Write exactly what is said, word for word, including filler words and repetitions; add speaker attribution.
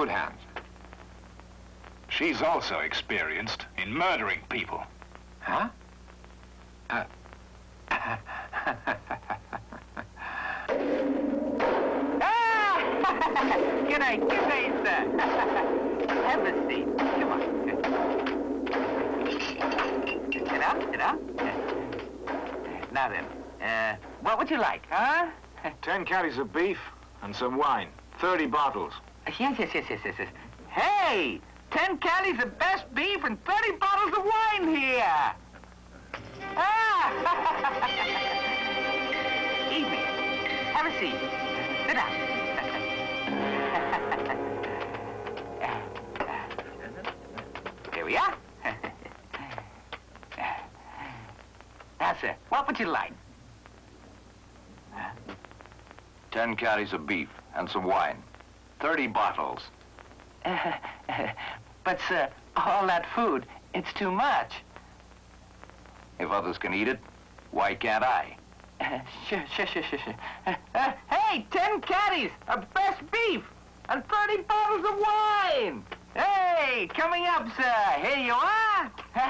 Speaker 1: good hands.
Speaker 2: She's also experienced in murdering people.
Speaker 1: Huh? Uh...
Speaker 3: Good night, good night, sir. Have a seat. Come on. Sit down, sit down. Now then, uh, what would you like, huh?
Speaker 1: Ten caddies of beef and some wine. Thirty bottles.
Speaker 3: Yes, yes, yes, yes, yes, yes. Hey! Ten caddies of best beef and thirty bottles of wine here! Ah! Evening. Have a seat. Sit down. Here we are. Now, sir, what would you like?
Speaker 4: Ten caddies of beef and some wine. Thirty bottles.
Speaker 3: Uh, but, sir, all that food, it's too much.
Speaker 4: If others can eat it, why can't I?
Speaker 3: Uh, sure, sure, sure, sure, sure. Uh, uh, hey, ten caddies of best beef and thirty bottles of wine. Hey, coming up, sir. Here you are.